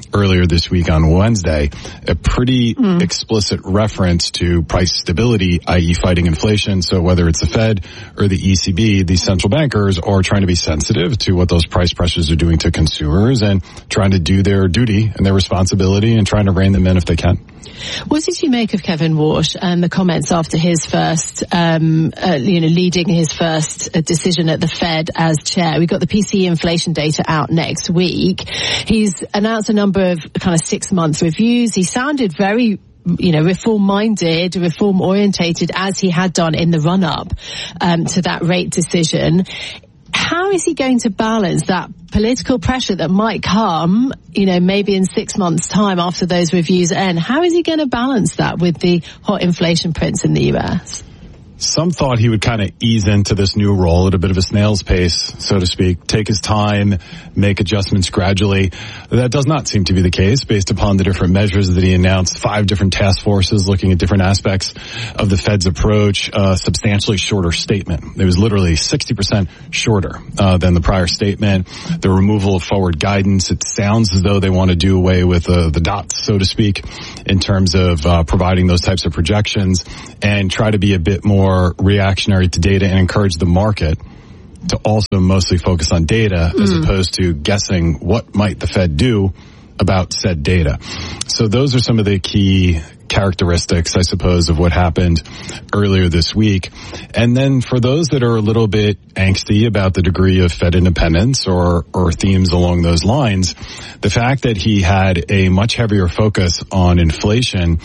earlier this week on Wednesday, a pretty mm. explicit reference to price stability, that is fighting inflation. So whether it's the Fed or the E C B, these central bankers are trying to be sensitive to what those price pressures are doing to consumers and trying to do their duty and their responsibility and trying to rein them in if they can. What did you make of Kevin Warsh and the comments after his first, um, uh, you know, leading his first uh, decision at the Fed as chair? We've got the P C E inflation data out next week. He's announced a number of kind of six-month reviews. He sounded very, you know, reform-minded, reform-orientated, as he had done in the run-up um, to that rate decision. How is he going to balance that political pressure that might come, you know, maybe in six months' time after those reviews end? How is he going to balance that with the hot inflation prints in the U S? Some thought he would kind of ease into this new role at a bit of a snail's pace, so to speak, take his time, make adjustments gradually. That does not seem to be the case based upon the different measures that he announced, five different task forces looking at different aspects of the Fed's approach, a substantially shorter statement. It was literally sixty percent shorter uh, than the prior statement. The removal of forward guidance, it sounds as though they want to do away with uh, the dots, so to speak, in terms of uh, providing those types of projections and try to be a bit more reactionary to data and encourage the market to also mostly focus on data mm. as opposed to guessing what might the Fed do about said data. So those are some of the key characteristics, I suppose, of what happened earlier this week. And then for those that are a little bit angsty about the degree of Fed independence or, or themes along those lines, the fact that he had a much heavier focus on inflation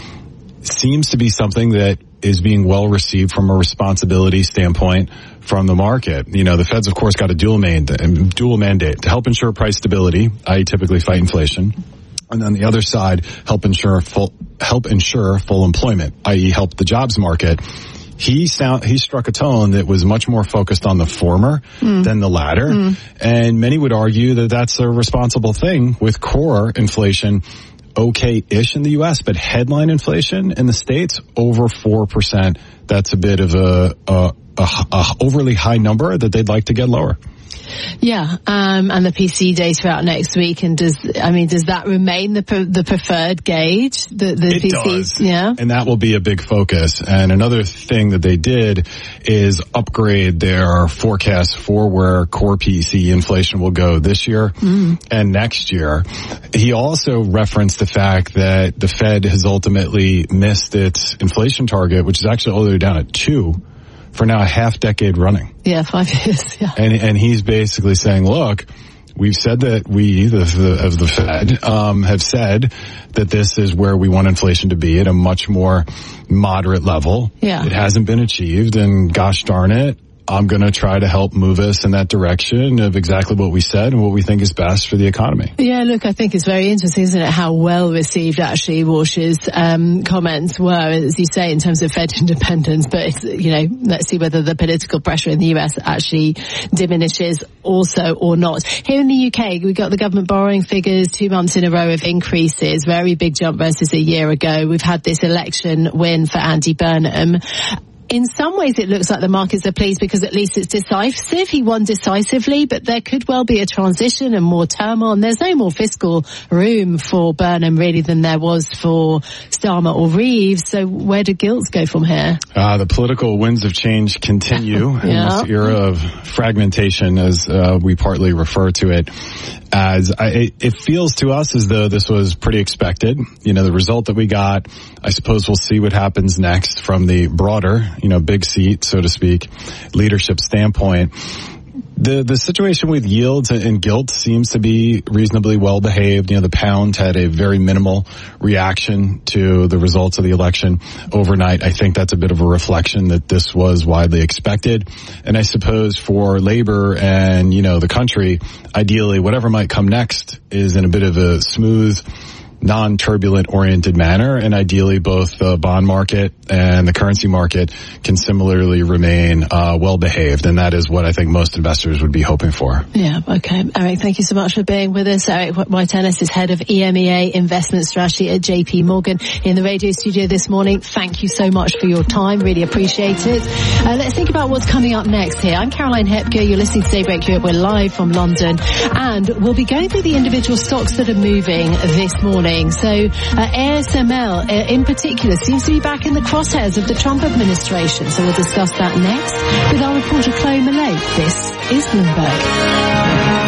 seems to be something that is being well received from a responsibility standpoint from the market. You know, the Fed's, of course, got a dual mandate, dual mandate to help ensure price stability, that is typically fight inflation. And on the other side, help ensure full, help ensure full employment, that is help the jobs market. He sound, he struck a tone that was much more focused on the former mm. than the latter. Mm. And many would argue that that's a responsible thing with core inflation okay-ish in the U S, but headline inflation in the States over four percent. That's a bit of a, a, a, a overly high number that they'd like to get lower. Yeah, um, and the P C data out next week, and does, I mean, does that remain the pre- the preferred gauge? The, the it P C, does, yeah, and that will be a big focus. And another thing that they did is upgrade their forecast for where core P C inflation will go this year mm. and next year. He also referenced the fact that the Fed has ultimately missed its inflation target, which is actually all the way down at two. For now a half decade running. Yeah, five years, yeah. And, and he's basically saying, look, we've said that we, the, the of the Fed, um, have said that this is where we want inflation to be at a much more moderate level. Yeah. It hasn't been achieved, and gosh darn it, I'm going to try to help move us in that direction of exactly what we said and what we think is best for the economy. Yeah, look, I think it's very interesting, isn't it, how well received actually Warsh's um, comments were, as you say, in terms of Fed independence. But, it's, you know, let's see whether the political pressure in the U S actually diminishes also or not. Here in the U K, we got the government borrowing figures, two months in a row of increases, very big jump versus a year ago. We've had this election win for Andy Burnham. In some ways, it looks like the markets are pleased because at least it's decisive. He won decisively, but there could well be a transition and more turmoil. And there's no more fiscal room for Burnham, really, than there was for Starmer or Reeves. So where do gilts go from here? Uh, the political winds of change continue yeah. in this era of fragmentation, as uh, we partly refer to it. As I, it feels to us as though this was pretty expected. You know, the result that we got, I suppose we'll see what happens next from the broader, you know, big seat, so to speak, leadership standpoint. The the situation with yields and gilt seems to be reasonably well behaved. You know, the pound had a very minimal reaction to the results of the election overnight. I think that's a bit of a reflection that this was widely expected. And I suppose for labor and, you know, the country, ideally, whatever might come next is in a bit of a smooth non-turbulent oriented manner, and ideally both the bond market and the currency market can similarly remain uh, well behaved, and that is what I think most investors would be hoping for. Yeah, okay. Eric, thank you so much for being with us. Eric White-Ennis is head of E M E A Investment Strategy at J P Morgan in the radio studio this morning. Thank you so much for your time. Really appreciate it. Uh, let's think about what's coming up next here. I'm Caroline Hepker. You're listening to Daybreak Europe. We're live from London, and we'll be going through the individual stocks that are moving this morning. So uh, A S M L uh, in particular seems to be back in the crosshairs of the Trump administration. So we'll discuss that next with our reporter Chloe Millay. This is Bloomberg.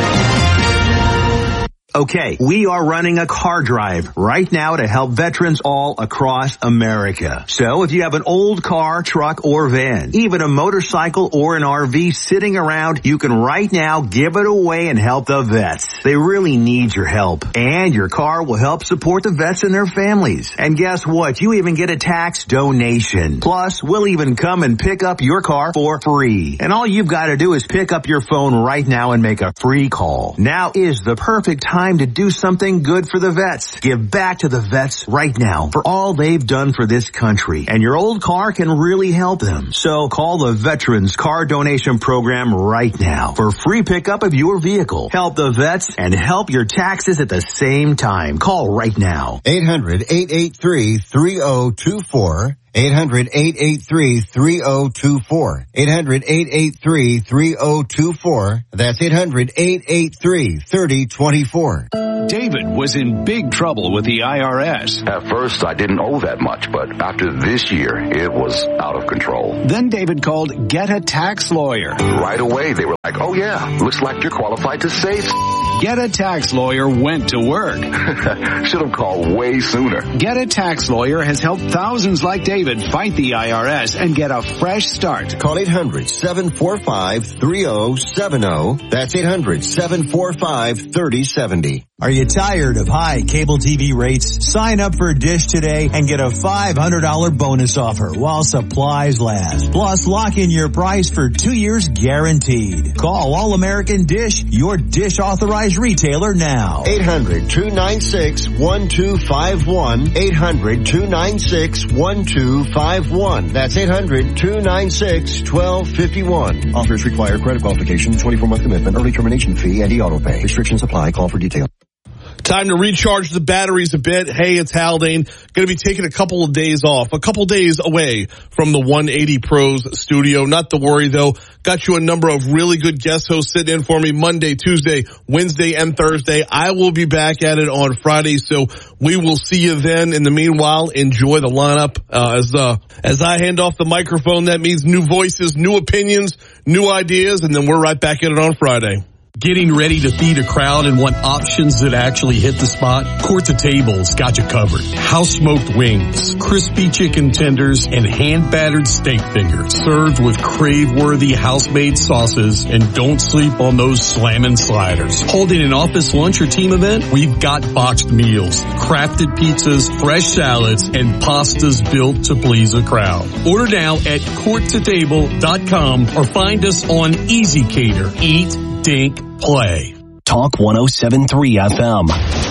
Okay, we are running a car drive right now to help veterans all across America. So if you have an old car, truck, or van, even a motorcycle or an R V sitting around, you can right now give it away and help the vets. They really need your help. And your car will help support the vets and their families. And guess what? You even get a tax donation. Plus, we'll even come and pick up your car for free. And all you've got to do is pick up your phone right now and make a free call. Now is the perfect time to do something good for the vets. Give back to the vets right now for all they've done for this country. And your old car can really help them. So call the Veterans Car Donation Program right now for free pickup of your vehicle. Help the vets and help your taxes at the same time. Call right now. eight hundred, eight eight three, three oh two four. eight hundred, eight eight three, three oh two four. eight hundred, eight eight three, three oh two four. That's eight hundred, eight eight three, three oh two four. David was in big trouble with the I R S. At first, I didn't owe that much, but after this year, it was out of control. Then David called Get a Tax Lawyer. Right away, they were like, oh yeah, looks like you're qualified to save. Get a Tax Lawyer went to work. Should have called way sooner. Get a Tax Lawyer has helped thousands like David fight the I R S and get a fresh start. Call eight hundred, seven four five, three oh seven oh. That's eight hundred, seven four five, three oh seven oh. Are you tired of high cable T V rates? Sign up for Dish today and get a five hundred dollars bonus offer while supplies last. Plus, lock in your price for two years guaranteed. Call All American Dish, your Dish authorized retailer now. eight hundred, two nine six, one two five one. eight hundred, two nine six, one two five one. That's eight hundred, two nine six, one two five one. Offers require credit qualification, twenty-four month commitment, early termination fee, and e-auto pay. Restrictions apply. Call for details. Time to recharge the batteries a bit. Hey, it's Haldane. Going to be taking a couple of days off, a couple days away from the one eighty Pros studio. Not to worry, though. Got you a number of really good guest hosts sitting in for me Monday, Tuesday, Wednesday, and Thursday. I will be back at it on Friday, so we will see you then. In the meanwhile, enjoy the lineup. Uh, as, uh, as I hand off the microphone, that means new voices, new opinions, new ideas, and then we're right back at it on Friday. Getting ready to feed a crowd and want options that actually hit the spot? Court to Table's got you covered. House smoked wings, crispy chicken tenders, and hand battered steak fingers. Served with crave-worthy house-made sauces, and don't sleep on those slammin' sliders. Holding an office lunch or team event? We've got boxed meals, crafted pizzas, fresh salads, and pastas built to please a crowd. Order now at court to table dot com or find us on Easy Cater. Eat, Dink, Play. Talk one oh seven point three F M.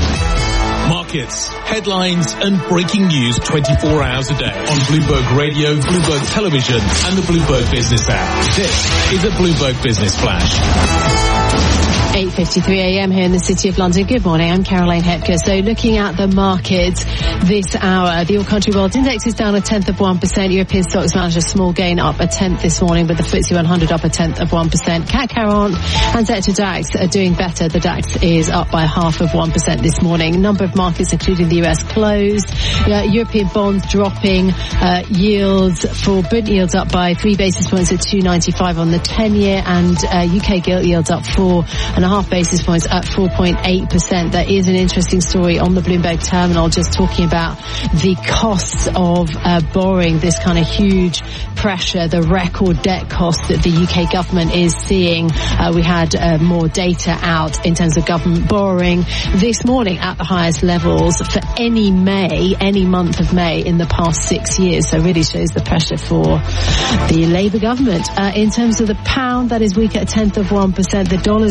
Markets, headlines, and breaking news twenty-four hours a day on Bloomberg Radio, Bloomberg Television, and the Bloomberg Business app. This is a Bloomberg Business Flash. eight fifty-three a.m. here in the City of London. Good morning, I'm Caroline Hepker. So looking at the markets this hour, the All Country World Index is down a tenth of one percent. European stocks managed a small gain up a tenth this morning, with the F T S E one hundred up a tenth of one percent. C A C quarante and Xetra DAX are doing better. The DAX is up by half of one percent this morning. A number of markets, including the U S, closed. Uh, European bonds dropping. Uh, yields for Brent yields up by three basis points at two ninety-five on the ten-year, and uh, U K gilt yields up four and a half basis points at four point eight percent. There is an interesting story on the Bloomberg terminal just talking about the costs of uh, borrowing, this kind of huge pressure, the record debt cost that the U K government is seeing. Uh, we had uh, more data out in terms of government borrowing this morning at the highest levels for any May, any month of May in the past six years. So really shows the pressure for the Labour government. Uh, in terms of the pound, that is weak at a tenth of one percent. The dollar's been rallying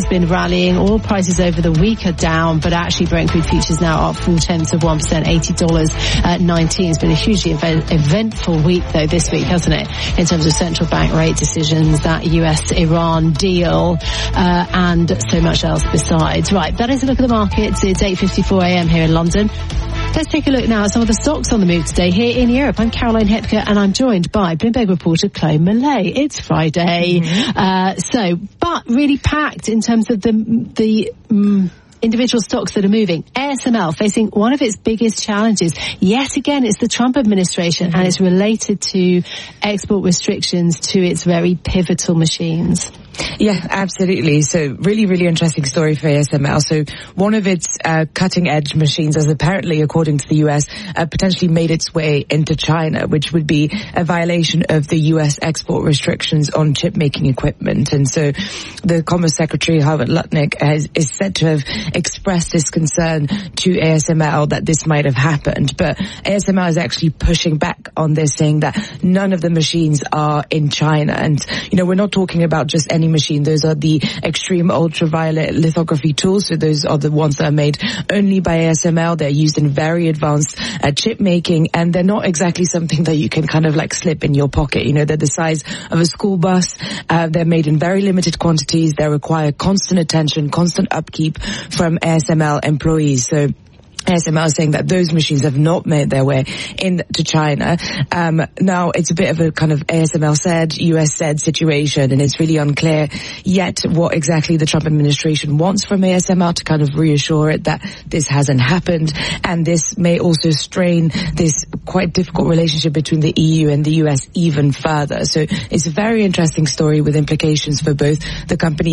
rallying. Oil prices over the week are down, but actually Brent crude futures now up four tenths of one percent, eighty dollars nineteen. It's been a hugely event- eventful week though this week, hasn't it? In terms of central bank rate decisions, that U S Iran deal, uh, and so much else besides. Right, that is a look at the markets. It's eight fifty-four a.m. here in London. Let's take a look now at some of the stocks on the move today here in Europe. I'm Caroline Hepker and I'm joined by Bloomberg reporter Chloe Millay. It's Friday. Mm-hmm. Uh, so, but really packed in terms of the, the, um, individual stocks that are moving. A S M L facing one of its biggest challenges. Yet again, it's the Trump administration, mm-hmm. and it's related to export restrictions to its very pivotal machines. Yeah, absolutely. So really, really interesting story for A S M L. So one of its uh, cutting-edge machines has apparently, according to the U S, uh, potentially made its way into China, which would be a violation of the U S export restrictions on chip-making equipment. And so the Commerce Secretary, Howard Lutnick, has, is said to have expressed his concern to A S M L that this might have happened. But A S M L is actually pushing back on this, saying that none of the machines are in China. And, you know, we're not talking about just any machine. Those are the extreme ultraviolet lithography tools. So those are the ones that are made only by A S M L. They're used in very advanced uh, chip making, and they're not exactly something that you can kind of like slip in your pocket. You know, they're the size of a school bus. Uh, they're made in very limited quantities. They require constant attention, constant upkeep from A S M L employees. So A S M L is saying that those machines have not made their way into China. Um, now, it's a bit of a kind of A S M L said, U S said situation, and it's really unclear yet what exactly the Trump administration wants from A S M L to kind of reassure it that this hasn't happened. And this may also strain this quite difficult relationship between the E U and the U S even further. So it's a very interesting story with implications for both the company